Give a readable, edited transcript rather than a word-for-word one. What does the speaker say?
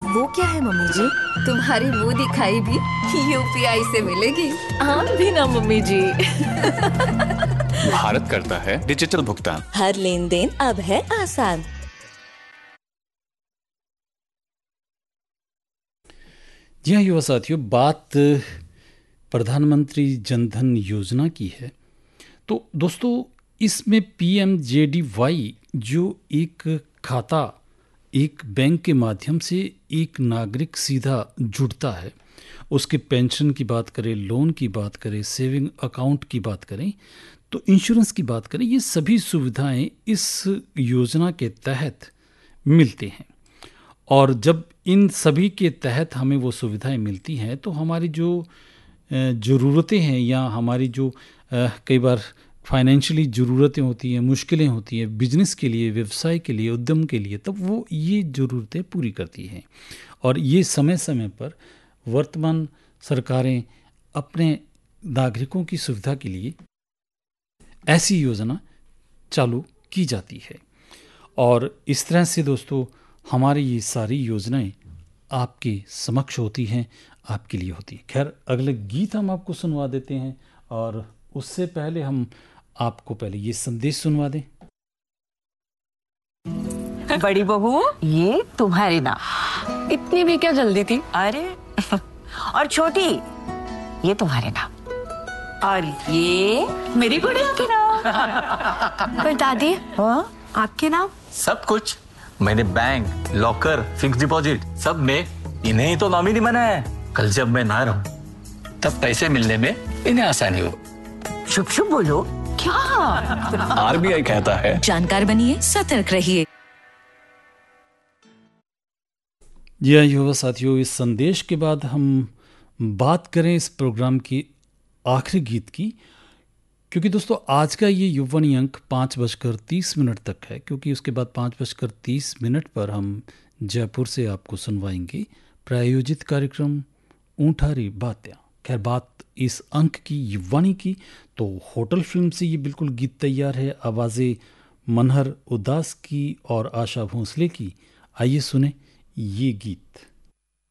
वो क्या है मम्मी जी? तुम्हारी मुंह दिखाई भी यूपीआई से मिलेगी। हम भी ना मम्मी जी। भारत करता है डिजिटल भुगतान। हर लेन देन अब है आसान। जी हाँ युवा साथियों, बात प्रधानमंत्री जनधन योजना की है। तो दोस्तों, इसमें PMJDY जो एक खाता एक बैंक के माध्यम से एक नागरिक सीधा जुड़ता है, उसके पेंशन की बात करें, लोन की बात करें, सेविंग अकाउंट की बात करें, तो इंश्योरेंस की बात करें, ये सभी सुविधाएं इस योजना के तहत मिलते हैं। और जब इन सभी के तहत हमें वो सुविधाएं मिलती हैं तो हमारी जो ज़रूरतें हैं या हमारी जो कई बार फाइनेंशियली ज़रूरतें होती हैं, मुश्किलें होती हैं बिजनेस के लिए, व्यवसाय के लिए, उद्यम के लिए, तब वो ये ज़रूरतें पूरी करती हैं। और ये समय समय पर वर्तमान सरकारें अपने नागरिकों की सुविधा के लिए ऐसी योजना चालू की जाती है। और इस तरह से दोस्तों, हमारी ये सारी योजनाएं आपके समक्ष होती हैं, आपके लिए होती हैं। खैर, अगले गीत हम आपको सुनवा देते हैं, और उससे पहले हम आपको पहले ये संदेश सुनवा दें। बड़ी बहू, ये तुम्हारे नाम। इतनी भी क्या जल्दी थी? अरे और छोटी, ये तुम्हारे नाम। और ये मेरी गुड़िया के नाम। पर दादी, हाँ? आपके नाम? सब कुछ मैंने बैंक, लॉकर, फिक्स डिपॉजिट सब में इन्हें ही तो नॉमिनी बनाया है। कल जब मैं ना रहूं तब पैसे मिलने में इन्हें आसानी हो। शुभ शुभ बोलो। क्या? RBI कहता है जानकार बनिए, सतर्क रहिए। जी हाँ युवा साथियों, इस संदेश के बाद हम बात करें इस प्रोग्राम की आखिरी गीत की, क्योंकि दोस्तों आज का ये युवानी अंक 5:30 तक है, क्योंकि उसके बाद 5:30 पर हम जयपुर से आपको सुनवाएंगे प्रायोजित कार्यक्रम ऊँठारी बात्या। खैर, बात इस अंक की, युवानी की, तो होटल फिल्म से ये बिल्कुल गीत तैयार है। आवाज़ें मनहर उदास की और आशा भोंसले की। आइए सुने ये गीत।